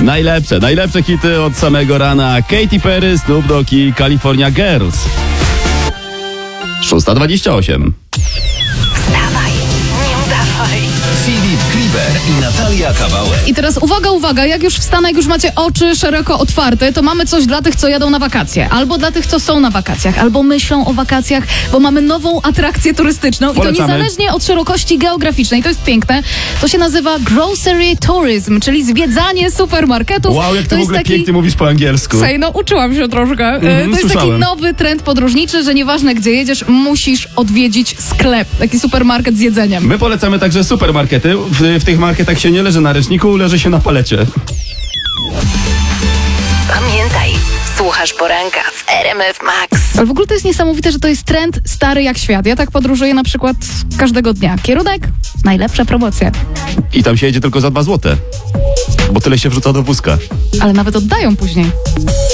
Najlepsze hity od samego rana. Katy Perry, Snoop Dogg i California Girls. 6:28. Filip Kliber i Natalia Kawałek. I teraz uwaga, jak już wstanę, jak już macie oczy szeroko otwarte, to mamy coś dla tych, co jadą na wakacje, albo dla tych, co są na wakacjach, albo myślą o wakacjach, bo mamy nową atrakcję turystyczną. Polecamy. I to niezależnie od szerokości geograficznej. To jest piękne. To się nazywa grocery tourism, czyli zwiedzanie supermarketów. Wow, jak to ty w jest ogóle taki... pięknie mówisz po angielsku. Słuchaj, no uczyłam się troszkę. To jest słyszałem. taki nowy trend podróżniczy, że nieważne gdzie jedziesz, musisz odwiedzić sklep, taki supermarket z jedzeniem. My polecamy także supermarkety. W tych marketach się nie leży na ręczniku, leży się na palecie. Pamiętaj, słuchasz poranka w RMF Max. Ale w ogóle to jest niesamowite, że to jest trend stary jak świat. Ja tak podróżuję na przykład każdego dnia. Kierunek, najlepsza promocja. I tam się jedzie tylko za 2 złote. Bo tyle się wrzuca do wózka. Ale nawet oddają później.